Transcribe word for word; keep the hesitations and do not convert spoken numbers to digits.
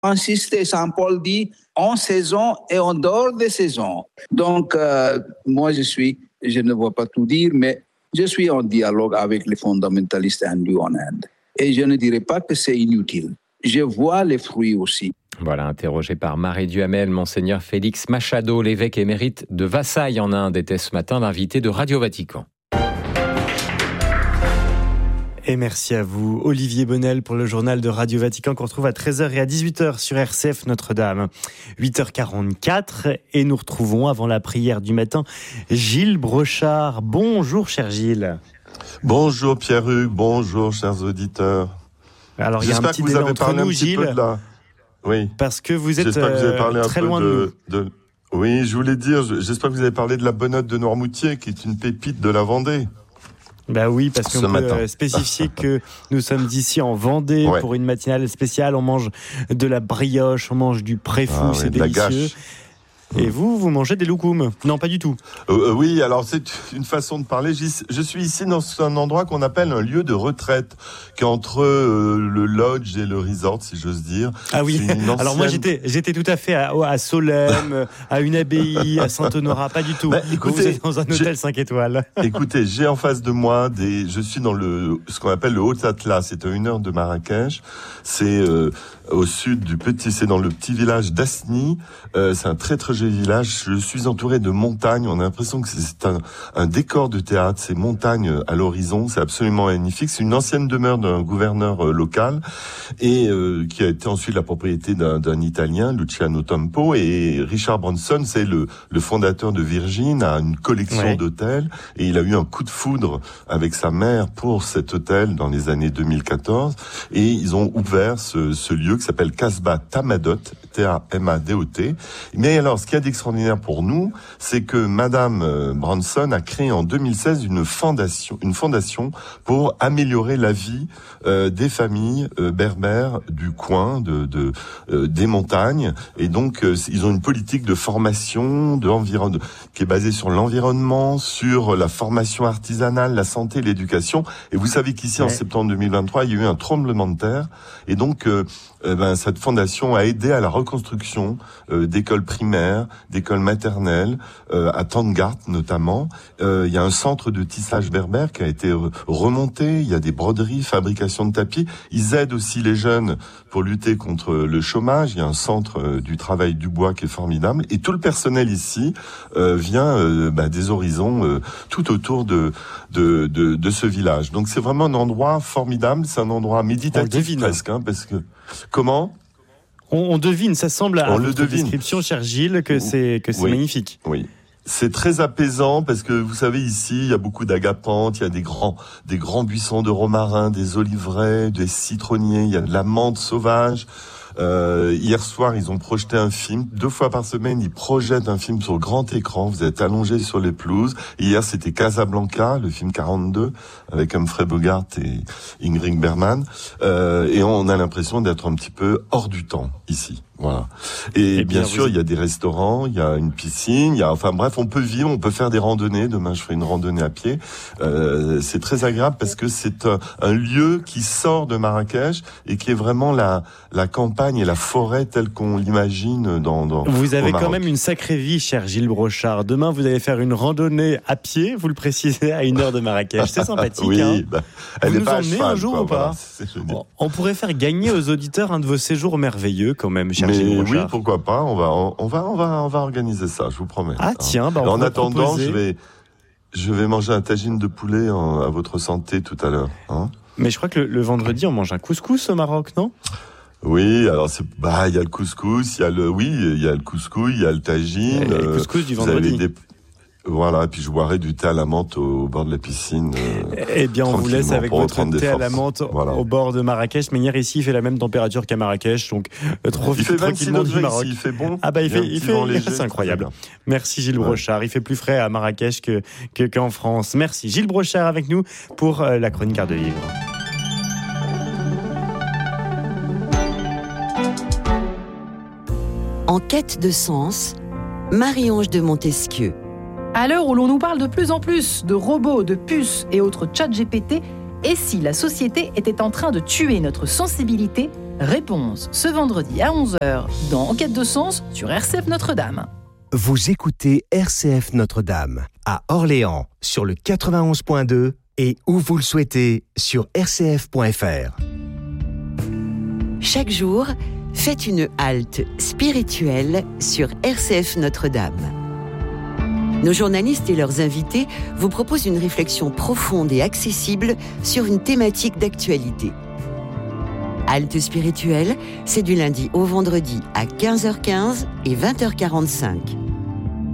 Francis et Saint-Paul dit en saison et en dehors des saisons. Donc, euh, moi, je suis, je ne veux pas tout dire, mais je suis en dialogue avec les fondamentalistes hindous en Inde. Et je ne dirais pas que c'est inutile. Je vois les fruits aussi. Voilà, interrogé par Marie Duhamel, Monseigneur Félix Machado, l'évêque émérite de Vasai en Inde, était ce matin l'invité de Radio Vatican. Et merci à vous, Olivier Bonnel, pour le journal de Radio Vatican qu'on retrouve à treize heures et à dix-huit heures sur R C F Notre-Dame. huit heures quarante-quatre et nous retrouvons avant la prière du matin Gilles Brochard. Bonjour, cher Gilles. Bonjour Pierre-Hugues, bonjour chers auditeurs. Alors, il y a un petit délai entre nous, Gilles, la... oui. parce que vous êtes euh, très loin de, de nous. De... Oui, je voulais dire, j'espère que vous avez parlé de la Bonnotte de Noirmoutier, qui est une pépite de la Vendée. Bah oui, parce qu'on peut euh, spécifier que nous sommes ici en Vendée ouais. pour une matinale spéciale. On mange de la brioche, on mange du préfou, ah, c'est ouais, délicieux. Et vous, vous mangez des loukoums? Non, pas du tout. Euh, oui, alors c'est une façon de parler. Je suis ici dans un endroit qu'on appelle un lieu de retraite, qui est entre euh, le lodge et le resort, si j'ose dire. Ah oui, ancienne... alors moi j'étais j'étais tout à fait à, à Solesmes, à une abbaye, à Saint-Honorat, pas du tout. Bah, écoutez, vous êtes dans un hôtel cinq étoiles. Écoutez, j'ai en face de moi des... Je suis dans le ce qu'on appelle le Haut-Atlas, c'est à une heure de Marrakech. C'est euh, au sud du petit... C'est dans le petit village d'Asni. Euh, c'est un très très village. Je suis entouré de montagnes. On a l'impression que c'est un, un décor de théâtre. Ces montagnes à l'horizon, c'est absolument magnifique. C'est une ancienne demeure d'un gouverneur euh, local et euh, qui a été ensuite la propriété d'un, d'un Italien, Luciano Tampo. Et Richard Branson, c'est le, le fondateur de Virgin, a une collection ouais. d'hôtels et il a eu un coup de foudre avec sa mère pour cet hôtel dans les années deux mille quatorze. Et ils ont ouvert ce, ce lieu qui s'appelle Casbah Tamadot, T A M A D O T. Mais alors, ce qui est d'extraordinaire pour nous, c'est que Madame Branson a créé en deux mille seize une fondation, une fondation pour améliorer la vie euh, des familles euh, berbères du coin, de, de euh, des montagnes. Et donc, euh, ils ont une politique de formation, de environ, qui est basée sur l'environnement, sur la formation artisanale, la santé, l'éducation. Et vous savez qu'ici, ouais. en septembre deux mille vingt-trois, il y a eu un tremblement de terre. Et donc, euh, euh, ben, cette fondation a aidé à la reconstruction euh, d'écoles primaires, d'écoles maternelles, euh, à Tangart notamment. Euh, il y a un centre de tissage berbère qui a été remonté. Il y a des broderies, fabrication de tapis. Ils aident aussi les jeunes pour lutter contre le chômage. Il y a un centre euh, du travail du bois qui est formidable. Et tout le personnel ici euh, vient euh, bah, des horizons euh, tout autour de, de, de, de ce village. Donc c'est vraiment un endroit formidable. C'est un endroit méditatif presque, hein, parce que... Comment ? On, on devine, ça semble à on votre description, cher Gilles, que c'est, que c'est oui, magnifique. Oui. C'est très apaisant parce que vous savez ici il y a beaucoup d'agapanthes, il y a des grands des grands buissons de romarin, des oliveraies, des citronniers, il y a de la menthe sauvage. Euh, hier soir, ils ont projeté un film. Deux fois par semaine, ils projettent un film sur grand écran. Vous êtes allongés sur les pelouses. Hier, c'était Casablanca, le film quarante-deux, avec Humphrey Bogart et Ingrid Bergman. Euh, et on a l'impression d'être un petit peu hors du temps ici. Voilà. Et, et bien, bien sûr, il y a des restaurants, il y a une piscine, il y a, enfin bref, on peut vivre, on peut faire des randonnées. Demain, je ferai une randonnée à pied. Euh, c'est très agréable parce que c'est un, un lieu qui sort de Marrakech et qui est vraiment la, la campagne et la forêt telle qu'on l'imagine dans, dans Vous avez quand même une sacrée vie, cher Gilles Brochard. Demain, vous allez faire une randonnée à pied, vous le précisez, à une heure de Marrakech. C'est sympathique, oui, hein. Bah, elle vous est nous pas emmenez cheval, un jour quoi, ou pas voilà, On pourrait faire gagner aux auditeurs un de vos séjours merveilleux, quand même, cher Mais Gilles Brochard. Oui, pourquoi pas. On va, on va, on va, on va organiser ça. Je vous promets. Ah tiens, bah on en attendant, proposer... je vais, je vais manger un tagine de poulet en, à votre santé tout à l'heure. Hein. Mais je crois que le, le vendredi, on mange un couscous au Maroc, non ? Oui, alors c'est, bah, il y a le couscous, il y a le, oui, il y a le couscous, il y a le tagine. Et le couscous du vendredi. Des... Voilà, et puis je boirai du thé à la menthe au, au bord de la piscine. Euh, eh bien, on vous laisse avec votre thé à la menthe voilà. au bord de Marrakech. Mais hier, ici, il fait la même température qu'à Marrakech, donc euh, trop il fait tranquillement du Maroc. Ici, il fait bon. Ah bah, il, il fait, il fait, léger, c'est incroyable. Merci Gilles ouais. Brochard. Il fait plus frais à Marrakech que, que, qu'en France. Merci Gilles Brochard avec nous pour euh, la chronique Art de Vivre. En quête de sens, Marie-Ange de Montesquieu. À l'heure où l'on nous parle de plus en plus de robots, de puces et autres chat G P T, et si la société était en train de tuer notre sensibilité, Réponse ce vendredi à onze heures dans En quête de sens sur R C F Notre-Dame. Vous écoutez R C F Notre-Dame à Orléans sur le quatre-vingt-onze point deux et où vous le souhaitez sur r c f point f r. Chaque jour, faites une halte spirituelle sur R C F Notre-Dame. Nos journalistes et leurs invités vous proposent une réflexion profonde et accessible sur une thématique d'actualité. Halte spirituelle, c'est du lundi au vendredi à quinze heures quinze et vingt heures quarante-cinq.